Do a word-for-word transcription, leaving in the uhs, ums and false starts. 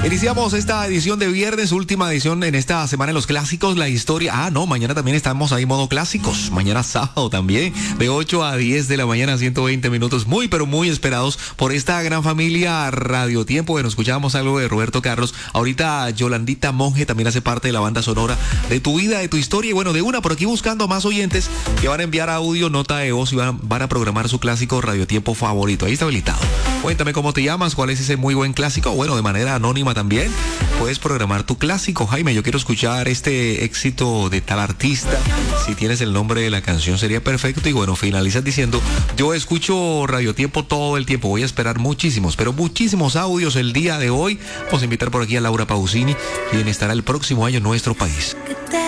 Iniciamos esta edición de viernes, última edición en esta semana en los clásicos, la historia. Ah, no, mañana también estamos ahí modo clásicos. Mañana sábado también, de ocho a diez de la mañana, ciento veinte minutos. Muy, pero muy esperados por esta gran familia Radio Tiempo. Bueno, escuchábamos algo de Roberto Carlos. Ahorita Yolandita Monge también hace parte de la banda sonora de tu vida, de tu historia. Y bueno, de una, por aquí buscando más oyentes que van a enviar audio, nota de voz y van, van a programar su clásico Radio Tiempo favorito. Ahí está habilitado. Cuéntame cómo te llamas, cuál es ese muy buen clásico. Bueno, de manera anónima también puedes programar tu clásico. Jaime, yo quiero escuchar este éxito de tal artista. Si tienes el nombre de la canción sería perfecto. Y bueno, finalizas diciendo: yo escucho Radio Tiempo todo el tiempo. Voy a esperar muchísimos, pero muchísimos audios el día de hoy. Vamos a invitar por aquí a Laura Pausini, quien estará el próximo año en nuestro país.